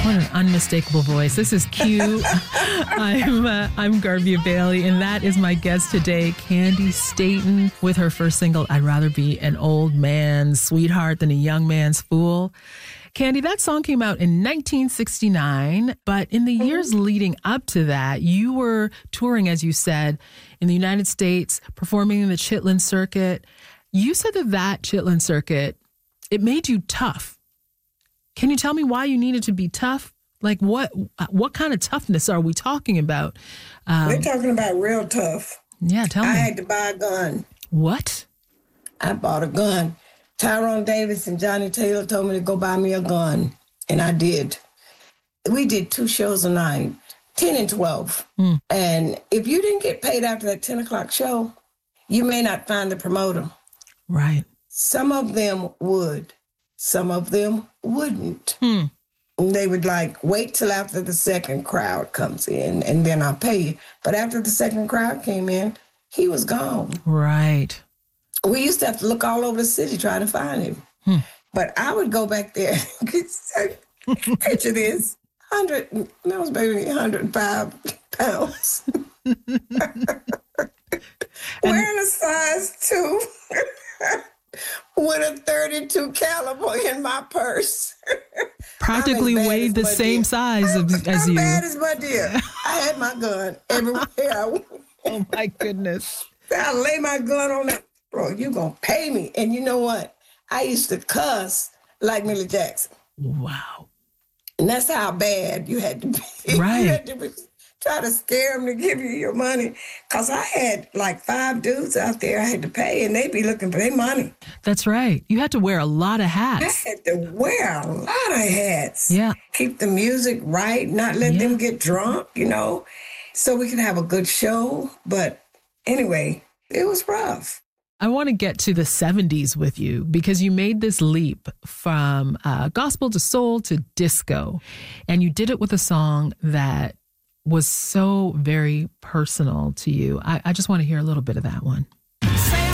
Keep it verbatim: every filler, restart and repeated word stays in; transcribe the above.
What an unmistakable voice. This is Q. I'm uh, I'm Garvia Bailey, and that is my guest today, Candi Staton, with her first single, I'd Rather Be an Old Man's Sweetheart Than a Young Man's Fool. Candi, that song came out in nineteen sixty-nine, but in the years leading up to that, you were touring, as you said, in the United States, performing in the Chitlin Circuit. You said that that Chitlin Circuit, it made you tough. Can you tell me why you needed to be tough? Like what what kind of toughness are we talking about? Um, We're talking about real tough. Yeah, tell me. I had to buy a gun. What? I bought a gun. Tyrone Davis and Johnny Taylor told me to go buy me a gun, and I did. We did two shows a night, ten and twelve. Mm. And if you didn't get paid after that ten o'clock show, you may not find the promoter. Right. Some of them would. Some of them wouldn't. Hmm. They would like, wait till after the second crowd comes in and then I'll pay you. But after the second crowd came in, he was gone. Right. We used to have to look all over the city trying to find him. Hmm. But I would go back there. Picture this. one hundred, that was maybe one hundred five pounds. Wearing a size two. With a thirty-two caliber in my purse. Practically weighed the same deer. size I'm, as, as I'm you. bad as my dear. I had my gun everywhere I went. Oh, my goodness. I lay my gun on that. Bro, you going to pay me. And you know what? I used to cuss like Millie Jackson. Wow. And that's how bad you had to be. Right. You had to be, try to scare them to give you your money. Because I had like five dudes out there I had to pay, and they'd be looking for their money. That's right. You had to wear a lot of hats. I had to wear a lot of hats. Yeah. Keep the music right, not let Yeah. them get drunk, you know, so we could have a good show. But anyway, it was rough. I want to get to the seventies with you because you made this leap from uh, gospel to soul to disco, and you did it with a song that was so very personal to you. I, I just want to hear a little bit of that one.